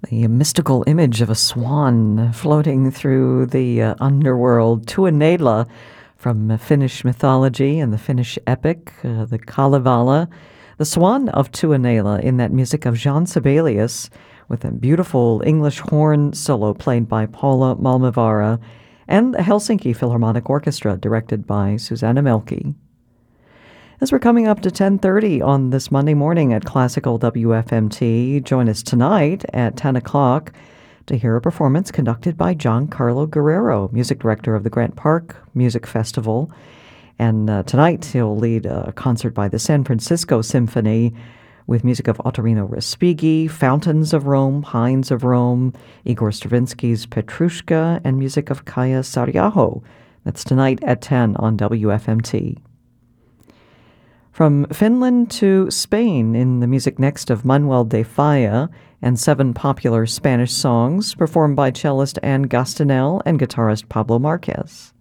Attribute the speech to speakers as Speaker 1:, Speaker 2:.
Speaker 1: The mystical image of a swan floating through the underworld, Tuonela, from Finnish mythology and the Finnish epic, the Kalevala. The Swan of Tuonela in that music of Jean Sibelius, with a beautiful English horn solo played by Paula Malmivara, and the Helsinki Philharmonic Orchestra, directed by Susanna Melki. As we're coming up to 10:30 on this Monday morning at Classical WFMT, join us tonight at 10 o'clock to hear a performance conducted by Giancarlo Guerrero, music director of the Grant Park Music Festival. And tonight he'll lead a concert by the San Francisco Symphony with music of Ottorino Respighi, Fountains of Rome, Pines of Rome, Igor Stravinsky's Petrushka, and music of Kaija Saariaho. That's tonight at 10 on WFMT. From Finland to Spain in the music next of Manuel de Falla and 7 popular Spanish songs performed by cellist Anne Gastanel and guitarist Pablo Marquez.